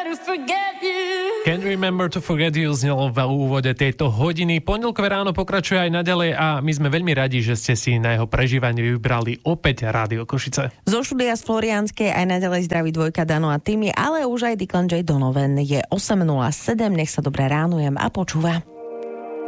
Can't remember to forget you znelo v úvode tejto hodiny. Pondelkové ráno pokračuje aj naďalej a my sme veľmi radi, že ste si na jeho prežívanie vybrali opäť Rádio Košice. Zo štúdia z Florianskej aj naďalej zdraví dvojka Dano a Timmy, ale už aj Declan J. Donovan. Je 8:07, nech sa dobre ránujem a počúva.